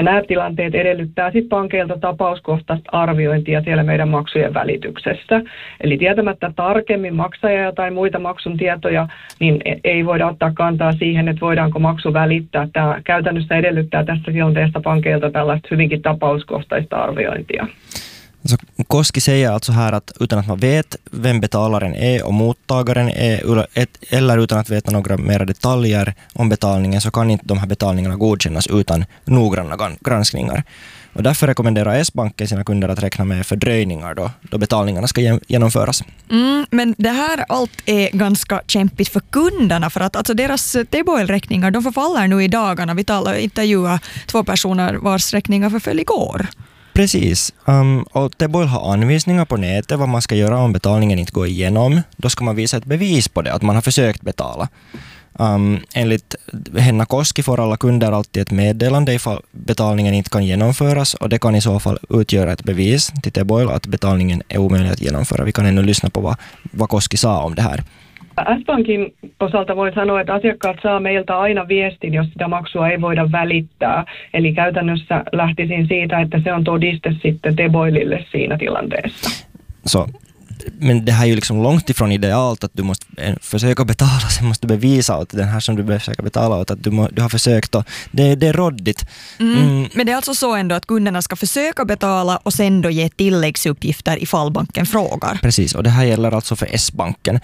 nämä tilanteet edellyttää sitten pankeilta tapauskohtaista arviointia siellä meidän maksujen välityksessä. Eli tietämättä tarkemmin maksajia tai muita maksun tietoja, niin ei voida ottaa kantaa siihen, että voidaanko maksu välittää. Tämä käytännössä edellyttää tässä tilanteessa pankeilta tällaista hyvinkin tapauskohtaista arviointia. Så Koski säger alltså här att utan att man vet vem betalaren är och mottagaren är eller utan att veta några mera detaljer om betalningen så kan inte de här betalningarna godkännas utan noggranna granskningar. Och därför rekommenderar S-banken sina kunder att räkna med fördröjningar då betalningarna ska genomföras. Men det här allt är ganska kämpigt för kunderna för att alltså deras T-Boil-räkningar de förfaller nu i dagarna. Vi intervjuar 2 personer vars räkningar förföll igår. Precis. Och T-Boil har anvisningar på nätet vad man ska göra om betalningen inte går igenom. Då ska man visa ett bevis på det, att man har försökt betala. Enligt Henna Koski får alla kunder alltid ett meddelande ifall betalningen inte kan genomföras och det kan i så fall utgöra ett bevis till T-Boil att betalningen är omöjlig att genomföra. Vi kan ännu lyssna på vad Koski sa om det här. S-Bankin osalta voin sanoa, että asiakkaat saa meiltä aina viestin, jos sitä maksua ei voida välittää. Eli käytännössä lähtisin siitä, että se on todiste sitten T-Boilille siinä tilanteessa. Men det här är ju liksom långt ifrån idealt att du måste försöka betala, sen måste du bevisa åt den här som du försöker betala åt att du har försökt. Och det är råddigt. Men det är alltså så ändå att kunderna ska försöka betala och sen då ge tilläggsuppgifter ifall banken frågar. Precis, och det här gäller alltså för S-banken.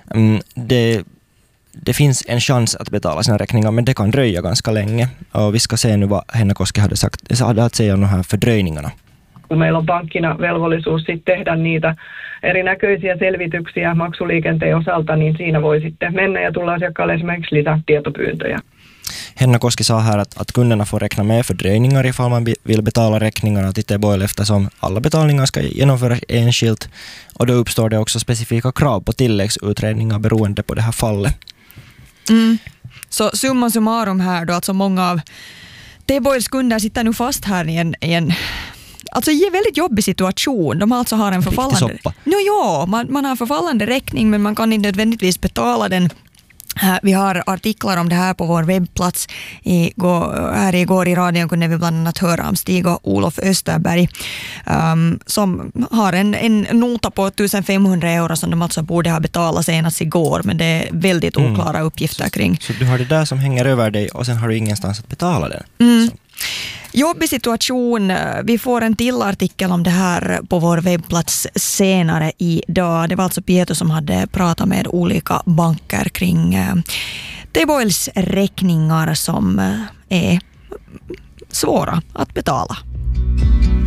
Det finns en chans att betala sina räkningar, men det kan dröja ganska länge. Och vi ska se nu vad Henna Koski hade att säga om de här fördröjningarna. Meillä on pankkina velvollisuus sitten tehdä niitä erinäköisiä selvityksiä maksuliikenteen osalta, niin siinä voi sitten mennä ja tulla asiakkaalle esimerkiksi lisätietopyyntöjä. Henna Koski sa här att kunderna får räkna med fördröjningar ifall man vill betala räkningarna till T-Boil eftersom alla betalningar ska genomföras enskilt och då uppstår det också specifika krav på tilläggsutredningar beroende på det här fallet. Så summa summarum här då, alltså många av T-Boils kunder sitter nu fast här i en alltså i en väldigt jobbig situation. De alltså har en förfallande... Man har förfallande räkning men man kan inte nödvändigtvis betala den. Vi har artiklar om det här på vår webbplats. Igår i radion kunde vi bland annat höra om Stig och Olof Österberg som har en nota på 1500 euro som de alltså borde ha betalat senast igår, men det är väldigt oklara uppgifter kring. Så du har det där som hänger över dig och sen har du ingenstans att betala den. Jobbig situation. Vi får en till artikel om det här på vår webbplats senare idag. Det var alltså Pietro som hade pratat med olika banker kring T-Boils räkningar som är svåra att betala.